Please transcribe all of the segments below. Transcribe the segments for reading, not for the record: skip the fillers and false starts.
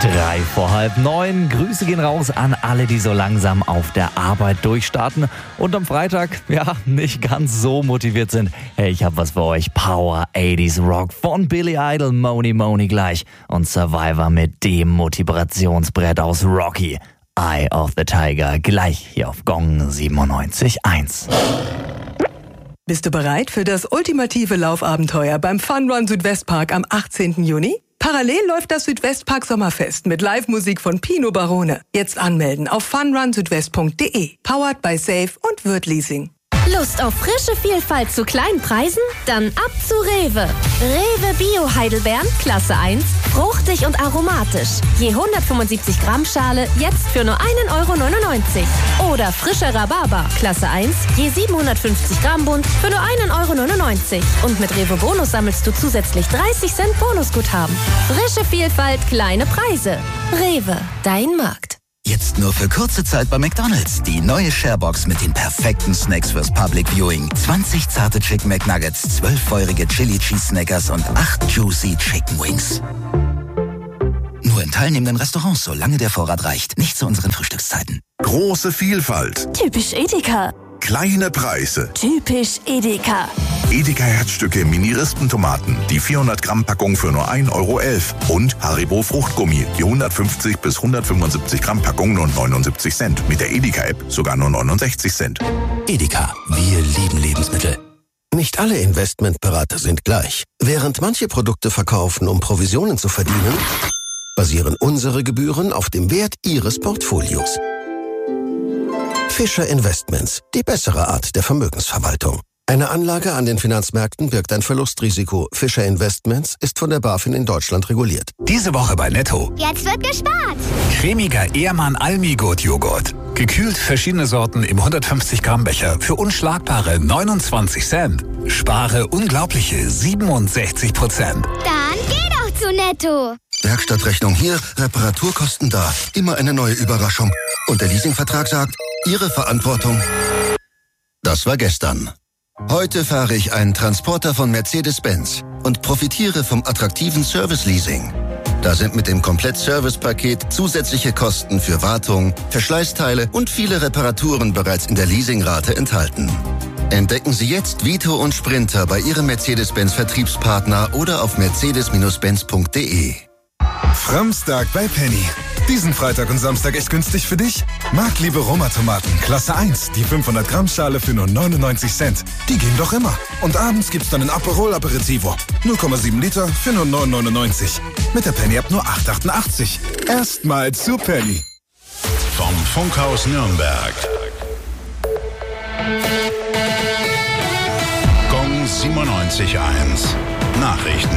8:03. Grüße gehen raus an alle, die so langsam auf der Arbeit durchstarten und am Freitag, nicht ganz so motiviert sind. Hey, ich hab was für euch. Power 80s Rock von Billy Idol, Moni gleich und Survivor mit dem Motivationsbrett aus Rocky. Eye of the Tiger, gleich hier auf Gong 97.1. Bist du bereit für das ultimative Laufabenteuer beim Fun Run Südwestpark am 18. Juni? Parallel läuft das Südwestpark Sommerfest mit Live-Musik von Pino Barone. Jetzt anmelden auf funrunsüdwest.de. Powered by Safe und Würth Leasing. Lust auf frische Vielfalt zu kleinen Preisen? Dann ab zu Rewe. Rewe Bio Heidelbeeren, Klasse 1, fruchtig und aromatisch. Je 175 Gramm Schale, jetzt für nur 1,99 €. Oder frischer Rhabarber, Klasse 1, je 750 Gramm Bund, für nur 1,99 €. Und mit Rewe Bonus sammelst du zusätzlich 30 Cent Bonusguthaben. Frische Vielfalt, kleine Preise. Rewe, dein Markt. Jetzt nur für kurze Zeit bei McDonald's. Die neue Sharebox mit den perfekten Snacks fürs Public Viewing. 20 zarte Chicken McNuggets, 12 feurige Chili Cheese Snackers und 8 Juicy Chicken Wings. Nur in teilnehmenden Restaurants, solange der Vorrat reicht. Nicht zu unseren Frühstückszeiten. Große Vielfalt. Typisch Edeka. Kleine Preise. Typisch Edeka. Edeka Herzstücke Mini-Rispentomaten. Die 400-Gramm-Packung für nur 1,11 €. Und Haribo Fruchtgummi. Die 150 bis 175 Gramm Packung nur 79 Cent. Mit der Edeka-App sogar nur 69 Cent. Edeka, wir lieben Lebensmittel. Nicht alle Investmentberater sind gleich. Während manche Produkte verkaufen, um Provisionen zu verdienen, basieren unsere Gebühren auf dem Wert Ihres Portfolios. Fischer Investments, die bessere Art der Vermögensverwaltung. Eine Anlage an den Finanzmärkten birgt ein Verlustrisiko. Fischer Investments ist von der BaFin in Deutschland reguliert. Diese Woche bei Netto. Jetzt wird gespart. Cremiger Ehrmann Almi-Gut Joghurt. Gekühlt verschiedene Sorten im 150 Gramm Becher für unschlagbare 29 Cent. Spare unglaubliche 67%. Dann geh doch zu Netto. Werkstattrechnung hier, Reparaturkosten da. Immer eine neue Überraschung. Und der Leasingvertrag sagt, Ihre Verantwortung. Das war gestern. Heute fahre ich einen Transporter von Mercedes-Benz und profitiere vom attraktiven Service-Leasing. Da sind mit dem Komplett-Service-Paket zusätzliche Kosten für Wartung, Verschleißteile und viele Reparaturen bereits in der Leasingrate enthalten. Entdecken Sie jetzt Vito und Sprinter bei Ihrem Mercedes-Benz-Vertriebspartner oder auf mercedes-benz.de. Framstag bei Penny. Diesen Freitag und Samstag echt günstig für dich? Marktliebe Roma-Tomaten, Klasse 1, die 500 Gramm Schale für nur 99 Cent. Die gehen doch immer. Und abends gibt's dann ein Aperol Aperitivo. 0,7 Liter für nur 9,99. Mit der Penny-App nur 8,88. Erstmal zu Penny. Vom Funkhaus Nürnberg. Gong 97.1. Nachrichten.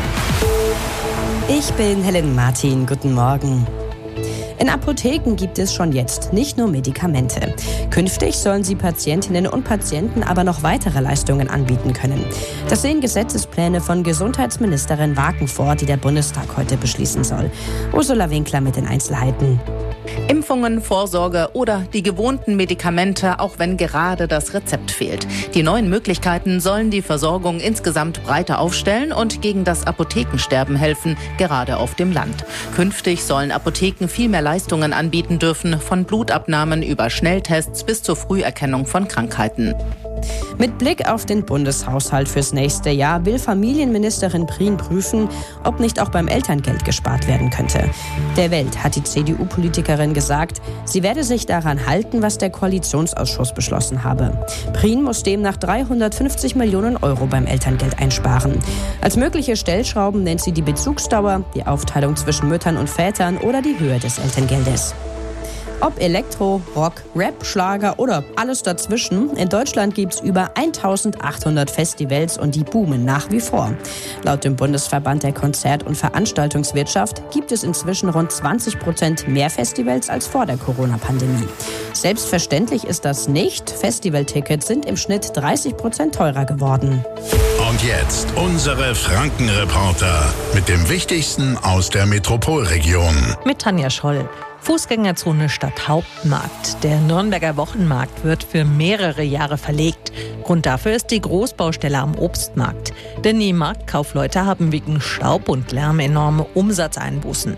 Ich bin Helen Martin. Guten Morgen. In Apotheken gibt es schon jetzt nicht nur Medikamente. Künftig sollen sie Patientinnen und Patienten aber noch weitere Leistungen anbieten können. Das sehen Gesetzespläne von Gesundheitsministerin Waken vor, die der Bundestag heute beschließen soll. Ursula Winkler mit den Einzelheiten. Impfungen, Vorsorge oder die gewohnten Medikamente, auch wenn gerade das Rezept fehlt. Die neuen Möglichkeiten sollen die Versorgung insgesamt breiter aufstellen und gegen das Apothekensterben helfen, gerade auf dem Land. Künftig sollen Apotheken viel mehr Leistungen anbieten dürfen, von Blutabnahmen über Schnelltests bis zur Früherkennung von Krankheiten. Mit Blick auf den Bundeshaushalt fürs nächste Jahr will Familienministerin Prien prüfen, ob nicht auch beim Elterngeld gespart werden könnte. Der Welt hat die CDU-Politikerin gesagt, sie werde sich daran halten, was der Koalitionsausschuss beschlossen habe. Prien muss demnach 350 Millionen € beim Elterngeld einsparen. Als mögliche Stellschrauben nennt sie die Bezugsdauer, die Aufteilung zwischen Müttern und Vätern oder die Höhe des Elterngeldes. Ob Elektro, Rock, Rap, Schlager oder alles dazwischen, in Deutschland gibt's über 1800 Festivals und die boomen nach wie vor. Laut dem Bundesverband der Konzert- und Veranstaltungswirtschaft gibt es inzwischen rund 20% mehr Festivals als vor der Corona-Pandemie. Selbstverständlich ist das nicht. Festivaltickets sind im Schnitt 30% teurer geworden. Und jetzt unsere Frankenreporter mit dem Wichtigsten aus der Metropolregion. Mit Tanja Scholl. Fußgängerzone statt Hauptmarkt. Der Nürnberger Wochenmarkt wird für mehrere Jahre verlegt. Grund dafür ist die Großbaustelle am Obstmarkt. Denn die Marktkaufleute haben wegen Staub und Lärm enorme Umsatzeinbußen.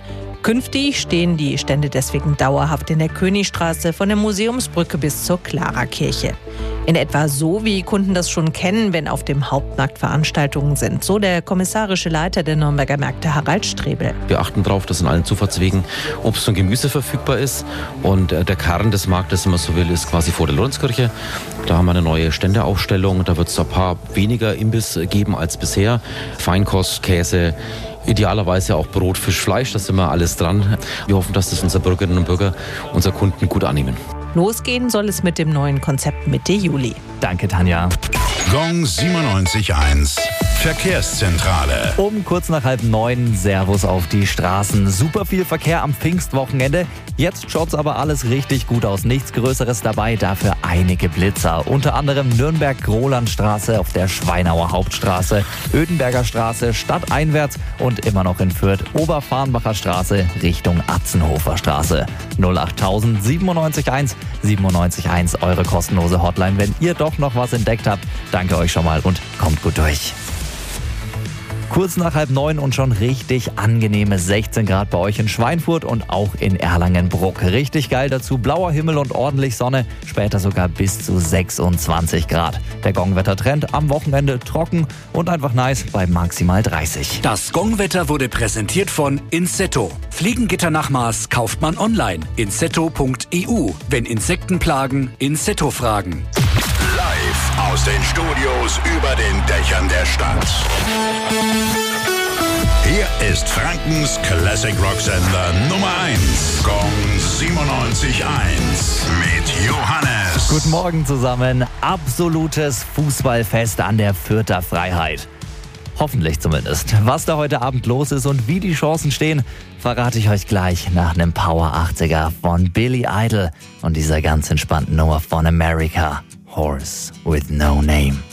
Künftig stehen die Stände deswegen dauerhaft in der Königstraße von der Museumsbrücke bis zur Klarakirche. In etwa so, wie Kunden das schon kennen, wenn auf dem Hauptmarkt Veranstaltungen sind. So der kommissarische Leiter der Nürnberger Märkte, Harald Strebel. Wir achten darauf, dass in allen Zufahrtswegen Obst und Gemüse verfügbar ist. Und der Kern des Marktes, wenn man so will, ist quasi vor der Lorenzkirche. Da haben wir eine neue Ständeaufstellung. Da wird es ein paar weniger Imbiss geben als bisher. Feinkost, Käse, idealerweise auch Brot, Fisch, Fleisch. Da sind wir alles dran. Wir hoffen, dass das unsere Bürgerinnen und Bürger, unsere Kunden gut annehmen. Losgehen soll es mit dem neuen Konzept Mitte Juli. Danke, Tanja. Gong 97.1 Verkehrszentrale. Um kurz nach 8:30, Servus auf die Straßen. Super viel Verkehr am Pfingstwochenende. Jetzt schaut's aber alles richtig gut aus. Nichts Größeres dabei, dafür einige Blitzer. Unter anderem Nürnberg-Grolandstraße auf der Schweinauer Hauptstraße, Ödenberger Straße stadteinwärts und immer noch in Fürth Oberfarnbacher Straße Richtung Atzenhofer Straße. 08000 97.1 97.1, eure kostenlose Hotline, wenn ihr doch noch was entdeckt habt. Danke euch schon mal und kommt gut durch. Kurz nach 8:30 und schon richtig angenehme 16 Grad bei euch in Schweinfurt und auch in Erlangen-Bruck. Richtig geil dazu, blauer Himmel und ordentlich Sonne, später sogar bis zu 26 Grad. Der Gongwetter-Trend am Wochenende trocken und einfach nice bei maximal 30. Das Gongwetter wurde präsentiert von Insetto. Fliegengitter nach Maß kauft man online. Insetto.eu. Wenn Insekten plagen, Insetto fragen. Live aus den Studios über den Dächern der Stadt. Hier ist Frankens Classic Rock Sender Nummer 1. Gong 97.1 mit Johannes. Guten Morgen zusammen. Absolutes Fußballfest an der Fürther Freiheit. Hoffentlich zumindest. Was da heute Abend los ist und wie die Chancen stehen, verrate ich euch gleich nach einem Power 80er von Billy Idol und dieser ganz entspannten Nummer von America, Horse with No Name.